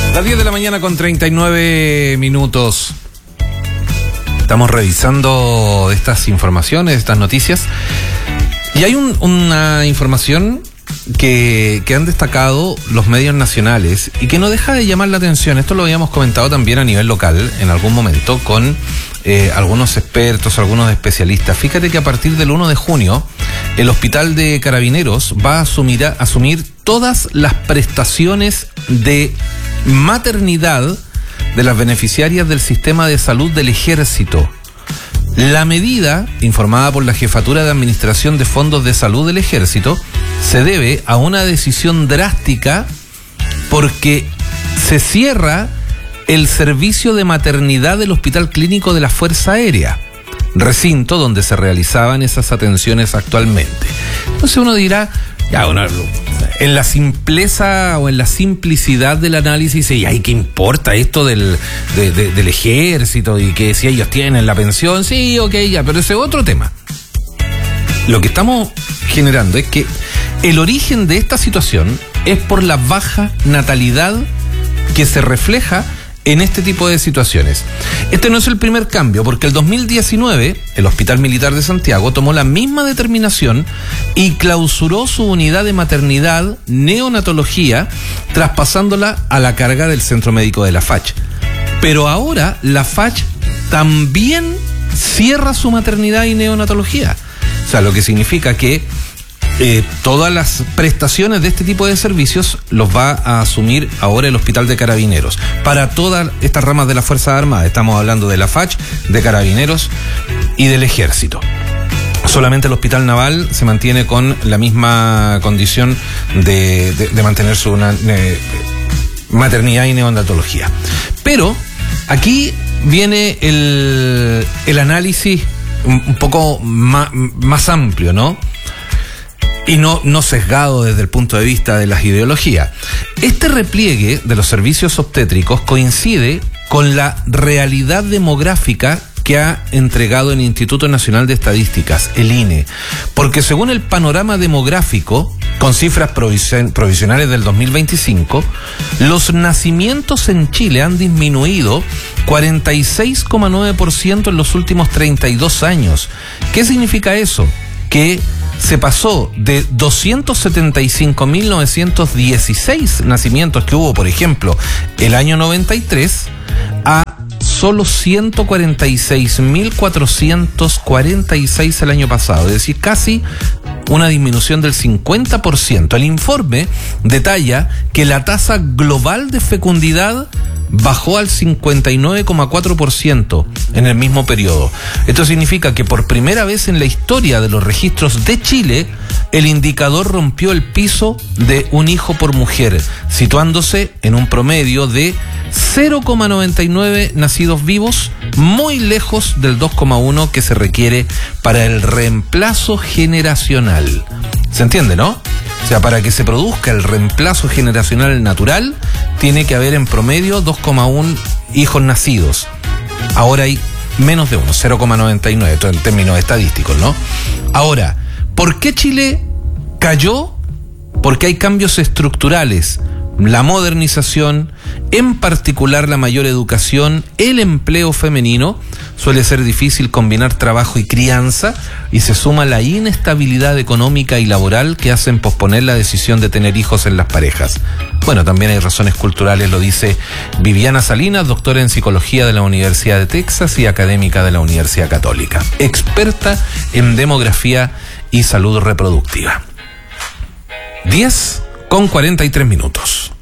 Las 10 de la mañana con 39 minutos. Estamos revisando estas informaciones, estas noticias. Y hay una información que han destacado los medios nacionales y que no deja de llamar la atención. Esto lo habíamos comentado también a nivel local en algún momento con algunos expertos, algunos especialistas. Fíjate que a partir del 1 de junio el Hospital de Carabineros va a asumir todas las prestaciones de maternidad de las beneficiarias del sistema de salud del Ejército. La medida, informada por la Jefatura de Administración de Fondos de Salud del Ejército, se debe a una decisión drástica porque se cierra el servicio de maternidad del Hospital Clínico de la Fuerza Aérea, recinto donde se realizaban esas atenciones actualmente. Entonces uno dirá, ya, en la simpleza o en la simplicidad del análisis, y ay, ¿qué importa esto del ejército? Y que si ellos tienen la pensión, sí, ok, ya, pero ese es otro tema. Lo que estamos generando es que el origen de esta situación es por la baja natalidad que se refleja en este tipo de situaciones. Este no es el primer cambio, porque el 2019 el Hospital Militar de Santiago tomó la misma determinación y clausuró su unidad de maternidad neonatología, traspasándola a la carga del Centro Médico de la FACH. Pero ahora la FACH también cierra su maternidad y neonatología. O sea, lo que significa que todas las prestaciones de este tipo de servicios los va a asumir ahora el Hospital de Carabineros. Para todas estas ramas de las Fuerzas Armadas, estamos hablando de la FACH, de Carabineros y del Ejército. Solamente el Hospital Naval se mantiene con la misma condición de mantener su maternidad y neonatología. Pero aquí viene el análisis un poco más amplio, ¿no? Y no sesgado desde el punto de vista de las ideologías. Este repliegue de los servicios obstétricos coincide con la realidad demográfica que ha entregado el Instituto Nacional de Estadísticas, el INE, porque según el panorama demográfico, con cifras provisionales del 2025, los nacimientos en Chile han disminuido 46,9% en los últimos 32 años. ¿Qué significa eso? Que se pasó de 275.916 nacimientos que hubo, por ejemplo, el año 93, a solo 146.446 el año pasado, es decir, casi una disminución del 50%. El informe detalla que la tasa global de fecundidad bajó al 59,4% en el mismo periodo. Esto significa que por primera vez en la historia de los registros de Chile, el indicador rompió el piso de un hijo por mujer, situándose en un promedio de 0,99 nacidos vivos, muy lejos del 2,1 que se requiere para el reemplazo generacional. ¿Se entiende, no? O sea, para que se produzca el reemplazo generacional natural, tiene que haber en promedio 2,1 hijos nacidos. Ahora hay menos de uno, 0,99, esto en términos estadísticos, ¿no? Ahora, ¿por qué Chile cayó? Porque hay cambios estructurales. La modernización, en particular la mayor educación, el empleo femenino. Suele ser difícil combinar trabajo y crianza, y se suma la inestabilidad económica y laboral que hacen posponer la decisión de tener hijos en las parejas. Bueno, también hay razones culturales, lo dice Viviana Salinas, doctora en psicología de la Universidad de Texas y académica de la Universidad Católica, experta en demografía y salud reproductiva. 10:43 minutos.